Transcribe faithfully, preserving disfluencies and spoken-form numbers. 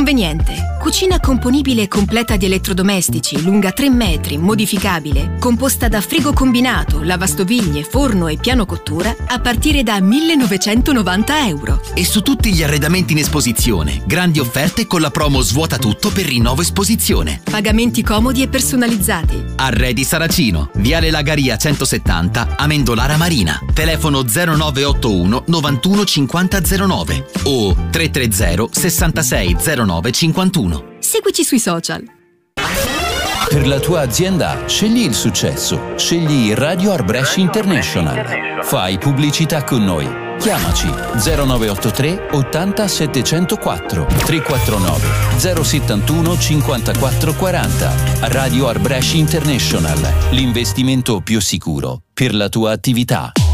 conveniente. Cucina componibile e completa di elettrodomestici, lunga tre metri, modificabile, composta da frigo combinato, lavastoviglie, forno e piano cottura a partire da millenovecentonovanta euro. E su tutti gli arredamenti in esposizione, grandi offerte con la promo Svuota tutto per rinnovo esposizione. Pagamenti comodi e personalizzati. Arredi Saracino, Viale Lagaria centosettanta, Amendolara Marina. Telefono zero nove otto uno novantuno cinquanta zero nove o tre tre zero sessantasei zero nove cinquantuno. Seguici sui social. Per la tua azienda scegli il successo, scegli Radio Art Brescia International. Fai pubblicità con noi. Chiamaci zero nove otto tre ottanta settecentoquattro tre quattro nove zero settantuno cinquantaquattro quaranta. Radio Art Brescia International, l'investimento più sicuro per la tua attività.